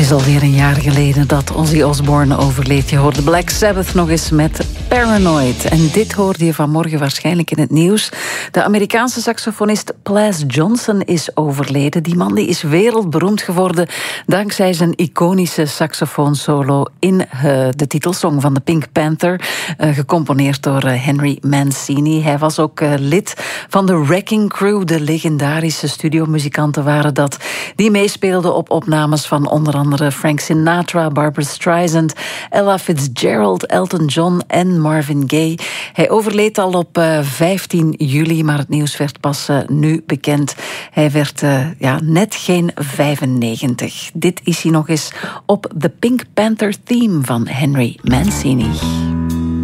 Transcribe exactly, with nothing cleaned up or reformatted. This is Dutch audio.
is alweer een jaar geleden dat Ozzy Osbourne overleed. Je hoorde Black Sabbath nog eens met Paranoid. En dit hoorde je vanmorgen waarschijnlijk in het nieuws. De Amerikaanse saxofonist Plas Johnson is overleden. Die man die is wereldberoemd geworden dankzij zijn iconische saxofoonsolo in uh, de titelsong van de Pink Panther, uh, gecomponeerd door uh, Henry Mancini. Hij was ook uh, lid van de Wrecking Crew. De legendarische studiomuzikanten waren dat, die meespeelden op opnames van onder andere Frank Sinatra, Barbra Streisand, Ella Fitzgerald, Elton John en Marvin Gaye. Hij overleed al op uh, vijftien juli, maar het nieuws werd pas uh, nu bekend. Hij werd uh, ja, net geen vijfennegentig. Dit is hij nog eens op de Pink Panther theme van Henry Mancini.